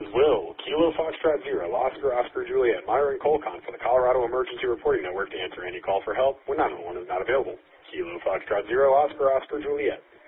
Will, Kilo Foxtrot 0, Oscar Oscar Juliet, Myron Colcon for the Colorado Emergency Reporting Network to answer any call for help when 911 is not available. Kilo Foxtrot 0, Oscar Oscar Juliet.